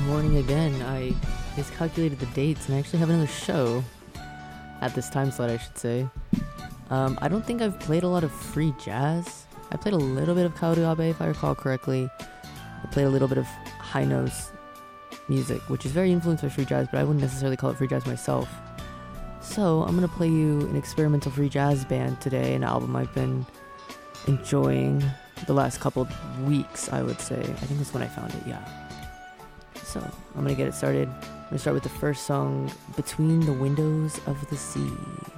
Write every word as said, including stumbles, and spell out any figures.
morning again. I miscalculated the dates and I actually have another show at this time slot, I should say. Um, I don't think I've played a lot of free jazz. I played a little bit of Kaoru Abe, if I recall correctly. I played a little bit of High-Nose music, which is very influenced by free jazz, but I wouldn't necessarily call it free jazz myself. So I'm going to play you an experimental free jazz band today, an album I've been enjoying the last couple of weeks, I would say. I think that's when I found it, yeah. So I'm going to get it started. I'm going to start with the first song, Between the Windows of the Sea.